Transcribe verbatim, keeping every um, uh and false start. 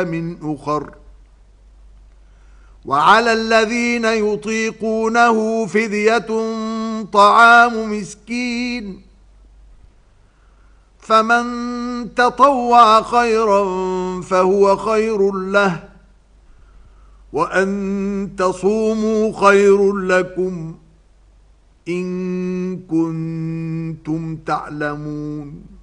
من أخر. وعلى الذين يطيقونه فدية طعام مسكين، فمن تطوع خيرا فهو خير له، وأن تصوموا خير لكم إن كنتم تعلمون.